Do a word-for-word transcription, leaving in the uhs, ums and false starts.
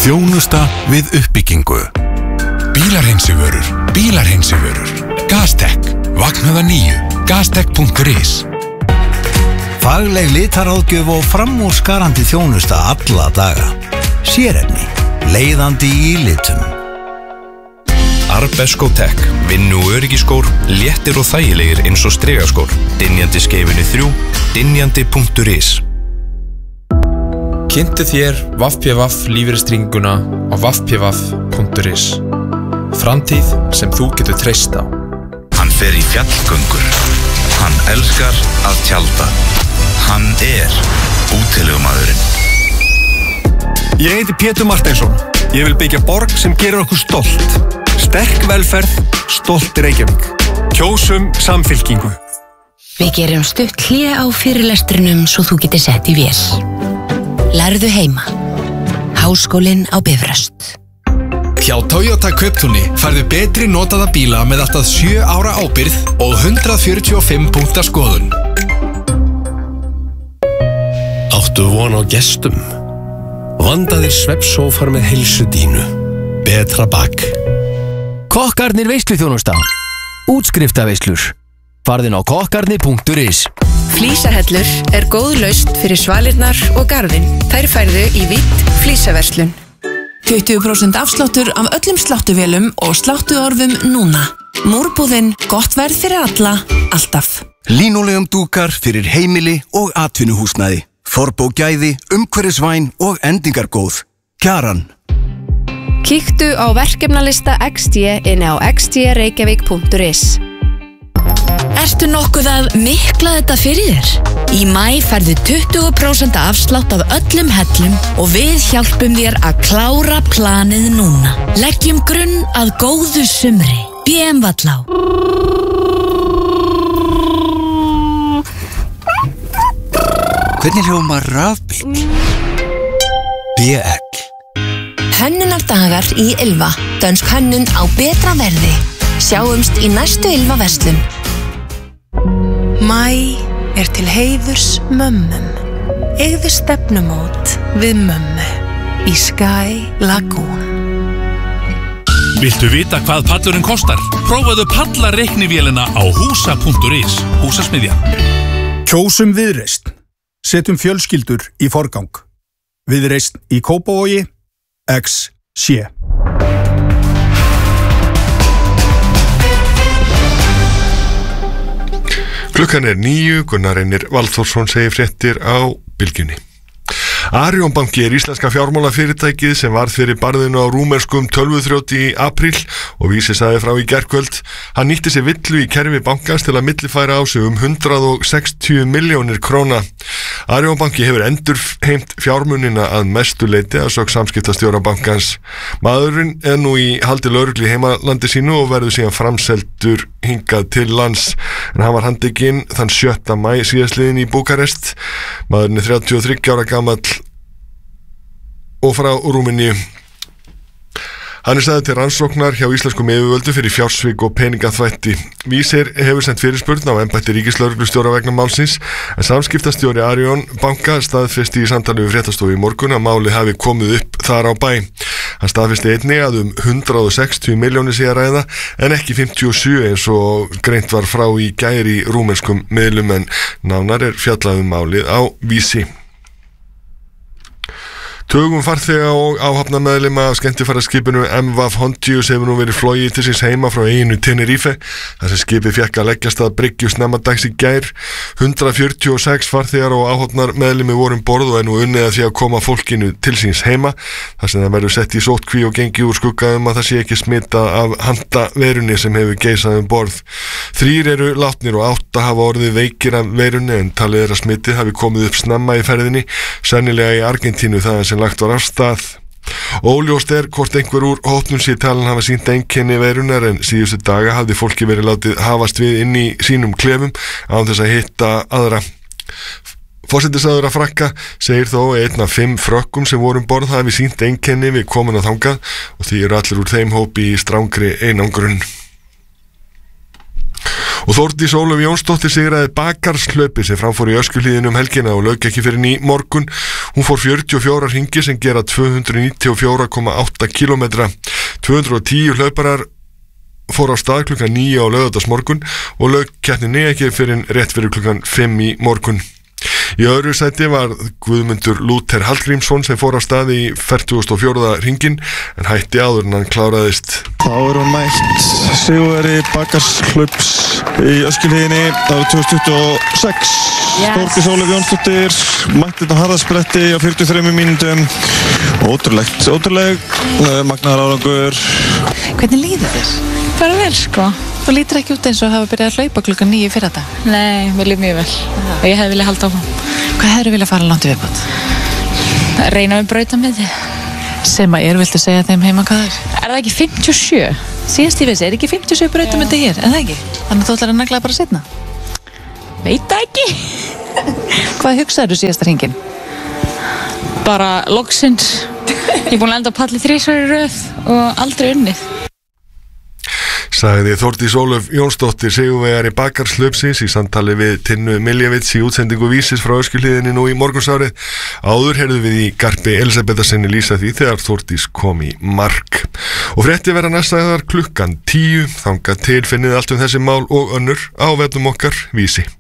Þjónusta við uppbyggingu. Bílareinsivörur, bílareinsivörur. Gastek, vaknaða níu, gastek punktur is. Fagleg litaráðgjöf og framúrskarandi þjónusta alla daga. Sérefni, leiðandi í litum. Arbesko-Tek, vinnu og öryggiskór, léttir og þægilegir eins og strigaskór. Dynjandi skeifinu þrjú, dynjandi punktur is. Kynntu þér W A F P W A F lífeyristrygginguna á w a f p w a f punktur is. Framtíð sem þú getur treyst á. Hann fer í fjallgöngur. Hann elskar að tjalda. Hann er útilegumaðurinn. Ég heiti Pétur Marteinsson. Ég vil byggja borg sem gerir okkur stolt. Sterk velferð, stolt Reykjavík. Kjósum Samfylkingu. Við gerum stutt hlé á fyrirlestrinum svo þú getur sett í vél. Lærðu heima. Háskólinn á Bifröst. Hjá Toyota Kauptúni færðu betri notaða bíla með allt að sjö ára ábyrgð og hundrað fjörutíu og fimm punkta skoðun. Áttu von á gestum? Vandaðir svefnsófar með heilsudínu. Betra bak. Kokkarnir veisluþjónusta. Útskriftarveislur. Farðin á kokkarnir punktur is. Flísahellur er góð lausn fyrir svalirnar og garðinn. Þær færðu í Vitt flísaverslun. tuttugu prósent afsláttur af öllum sláttuvélum og sláttuorfum núna. Múrbúðin, gott verð fyrir alla, alltaf. Línulegum dúkar fyrir heimili og atvinnuhúsnæði. Forbógæði, umhverfisvæn og endingargóð. Kjaran. Kíktu á verkefnalista X D inni á x d reykjavík punktur is. Ertu nokkuð að mikla þetta fyrir þér? Í maí færðu tuttugu prósent afslátt af öllum hellum og við hjálpum þér að klára planið núna. Leggjum grunn að góðu sumri. B M Vallá. Hvernig hljómar rafbíll? B L. Hönnunardagar í Ylva. Dönsk hönnun á betra verði. Sjáumst í næstu Ylva verslun. Maí er til heiðurs mömmum. Eigðu stefnumót við mömmu í Sky Lagoon. Viltu vita hvað pallurinn kostar? Prófaðu pallareiknivélina á húsa punktur is. Húsasmiðja. Kjósum Viðreisn. Setjum fjölskyldur í forgang. Viðreisn í Kópavogi. X C. Klukkan er níu, Gunnar Reynir Valþórsson segir fréttir á Bylgjunni. Arion banki er íslenska fjármálafyrirtækið sem varð fyrir barðinu á rúmerskum tölvuþrjóti í apríl og Vísi sagði frá í gærkvöld. Hann nýtti sér villu í kerfi bankans til að millifæra á sig um hundrað og sextíu milljónir króna. Arion banki hefur endurheimt fjármunina að mestu leyti að sögn samskiptastjóra bankans. Maðurinn er nú í haldi lögreglu í heimalandi sínu og verður síðan framseldur hingað til lands. En hann var handtekinn þann sjötta maí síðastliðinn í Búkarest. Maðurinn er þrjátíu og þriggja ára gamall og frá Rúmeníu. Hann er sagði til rannsóknar hjá íslenskum yfirvöldum fyrir fjársvik og peningaþvætti. Vísir hefur sendt fyrirspurn á embætti ríkislögreglustjóra vegna málsins, en samskiptastjóri Arion banka staðfesti í samtali við fréttastofu í morgun að málið hafi komið upp þar á bæ. Hann staðfesti einnig að um hundrað og sextíu milljónir sé að ræða en ekki fimmtíu og sjö eins og greint var frá í gær í rúmenskum miðlum, en nánar er fjallað um málið á Vísi. Tugum farþega og áhafnarmeðlima af skemmtiferðaskipinu M V A F Hontius hefur nú verið flogið til síns heima frá eyjunni Tenerife, þar sem skipið fékk að leggjast að bryggju snemma dags í gær. hundrað fjörutíu og sex farþegar og áhafnarmeðlimi voru um borð og er nú unnið að því að koma fólkinu til síns heima, þar sem það verður sett í sóttkví og gengi úr skugga um að það sé ekki smitað af handaveirunni sem hefur geisað um borð. Þrír eru látnir og átta hafa orðið veikir af veirunni, en talið er að smitið hafi komið upp snemma í ferðinni, sennilega í Argentínu þaðan sem lagt var af stað. Óljóst er hvort einhver úr hópnum sé talin hafa sýnt einkenni veirunar, en síðustu daga hafði fólki verið látið hafast við inn í sínum klefum án þess að hitta aðra. Forsætisráðherra Frakka segir þó að einn af fimm frökkum sem voru um borð hafi sýnt einkenni við komuna þangað og því eru allir úr þeim hópi í strangri einangrun. Og Þórdís Ólöf Jónsdóttir sigraði Bakarslaupið sem framfór í Öskjuhlíðinni um helgina og lauk ekki fyrir ný morgun. Hún fór fjörutíu og fjórar hringi sem gera tvö hundruð níutíu og fjögur komma átta kílómetra. tvö hundruð og tíu hlauparar fór á stað klukkan níu á laugardagsmorgun og lauk keppninni ekki fyrir rétt fyrir klukkan fimm í morgun. Í öðru sæti var Guðmundur Lúther Hallgrímsson sem fór á stað í fertugasta og fjórða hringinn en hætti áður en hann kláraðist. Þá er hún mætt sigurvegari Bakarslaups í Öskjuhlíðinni árið tvö þúsund tuttugu og sex. Yes. Þórdís Ólöf Jónsdóttir mætti þetta harðaspretti á fjörutíu og þremur mínútum. Ótrúlegt, ótrúleg, magnaðar árangur. Hvernig líður þér? Bara vel sko. Þú lítur ekki út eins og hafa byrjað að hlaupa klukkan níu fyrir þetta? Nei, mér líður mjög vel. Og ég hefði viljað halda áfram. Hvað hefur viljað fara langt í viðbót? Reyna við brautarmiði. Sem að er, viltu segja þeim heima hvað er? Er það ekki fimmtíu og sjö? Síðast ég veist, er ekki fimmtíu og sjö brautarmiði hér, er það ekki? Þannig að þú ætlar að negla bara setna? Veit það ekki. Hvað hugsaðu síðasta hringinn? Bara loksins. Ég er búin að enda á palli þrisvar í röð og aldrei unnið. Sagði Þórdís Ólöf Jónsdóttir sigurvegari Bakarslaupsins í samtali við Tinnu Miljavits í útsendingu Vísis frá Öskjuhlíðinni nú í morgunsárið. Áður heyrðu við í Garpi Elisabetharsyni lýsa því þegar Þórdís kom í mark. Og frétti verða næsta klukkan tíu, þangað til finnið allt um þessi mál og önnur á vefnum okkar Vísi.